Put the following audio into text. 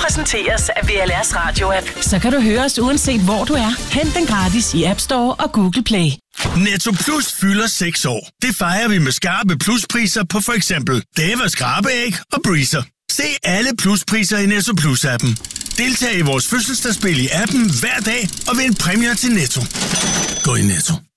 præsenteres af VLR's Radio-app. Så kan du høre os uanset hvor du er. Hent den gratis i App Store og Google Play. Netto Plus fylder 6 år. Det fejrer vi med skarpe pluspriser på for eksempel Davas skrabeæg og Breezer. Se alle pluspriser i Netto Plus-appen. Deltag i vores fødselsdagsspil i appen hver dag og vind præmier til Netto. Gå i Netto.